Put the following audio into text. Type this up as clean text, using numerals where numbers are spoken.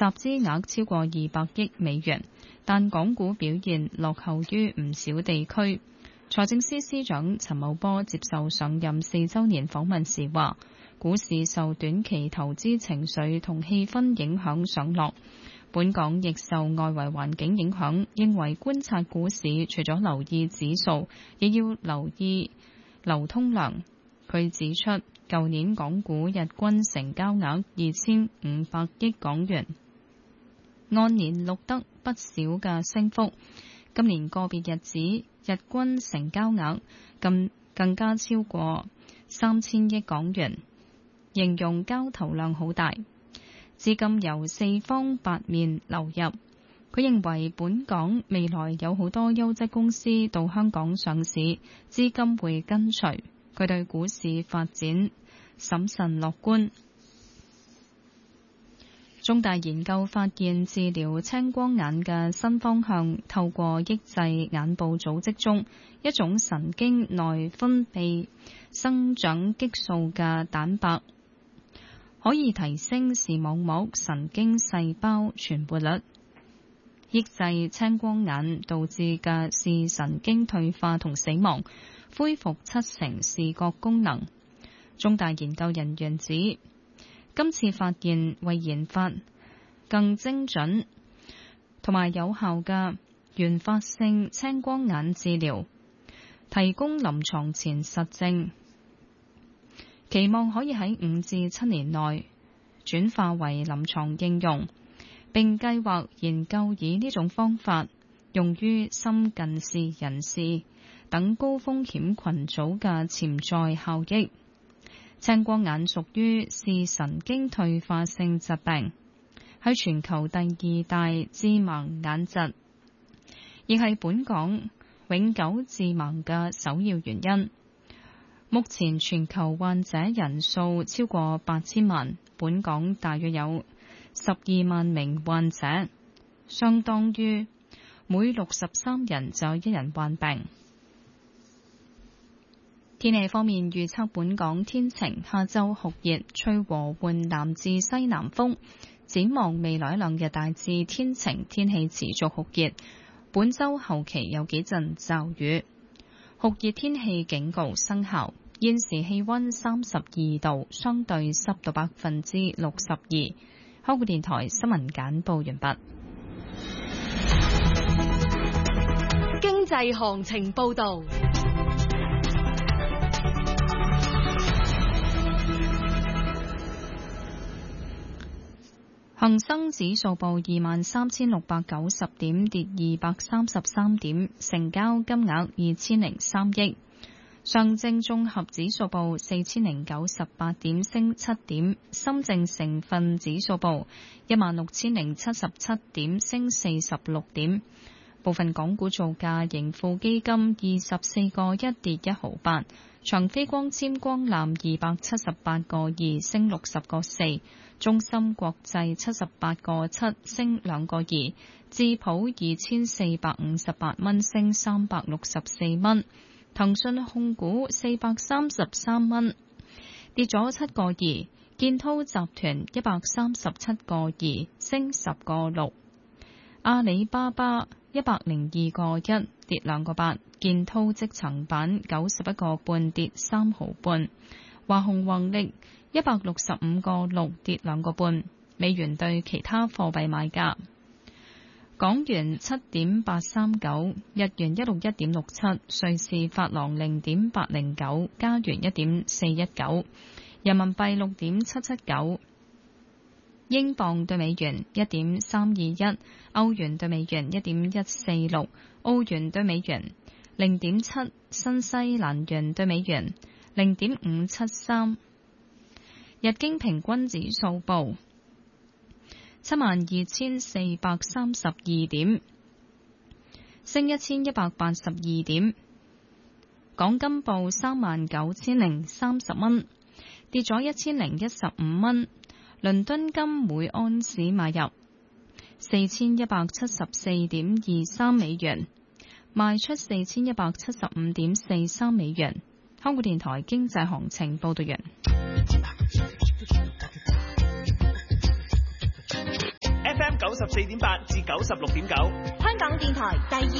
資額超過200億美元，但港股表現落後於唔少地區。財政司司長陳茂波接受上任4週年訪問時話，股市受短期投資情緒同氣氛影響上落，本港亦受外圍環境影響，認為觀察股市除咗留意指數，亦要留意流通量。佢指出，舊年港股日均成交額2500億港元，按年錄得不少嘅升幅。今年個別日子日均成交額更加超過3000億港元，形容交投量好大，資金由四方八面流入。佢認為本港未來有好多優質公司到香港上市，資金會跟隨。佢對股市發展審慎樂觀。中大研究發現，治療青光眼嘅新方向，透過抑制眼部組織中一種神經內分泌生長激素嘅蛋白，可以提升視網膜神經細胞存活率，抑制青光眼導致嘅視神經退化同死亡，恢復70%視覺功能。中大研究人員指，今次發現為研發更精準同埋有效嘅原發性青光眼治療提供臨床前實證，期望可以喺5至7年內轉化為臨床應用，並計劃研究以呢種方法用於深近視人士等高風險群組嘅潛在效益。青光眼屬於視神經退化性疾病，係全球第2大致盲眼疾，亦係本港永久致盲嘅首要原因。目前全球患者人數超過8000萬，本港大約有12萬名患者，相當於每63人就1人患病。天氣方面預測，本港天晴，下晝酷熱，吹和緩南至西南風。展望未來2日大致天晴，天氣持續酷熱。本週後期有幾陣驟雨，酷熱天氣警告生效。現時氣溫32度，相對濕度62%。香港電台新聞簡報完畢。 經濟行情報道。恒生指數報23,690點，跌233點，成交金額2003億。上證綜合指數報4098點，升7點。深證成分指數報16,077點，升46點。部分港股造價，盈富基金24個1跌1毫8，長飛光纖光纜278個2升60個4，中芯國際78個7升2個2，智普2458蚊升364蚊，騰訊控股433蚊跌咗7個2，建滔集團137個2升10個6，阿里巴巴102個1跌2個8，建滔積層板91個半跌3毫半，華虹宏力165個6跌2個半。美元對其他貨幣買價：港元7.839，日元161.67，瑞士法郎0.809，加元1.419，人民幣6.779。英鎊對美元1.321，歐元對美元1.146，澳元對美元0.7，新西蘭元對美元0.573。日經平均指數報72,432點，升1182點。港金報39,030蚊，跌咗1015蚊。倫敦金每安士買入4174.23美元，賣出4175.43美元。香港電台經濟行情報道完。 94.8至96.9。 香港電台第二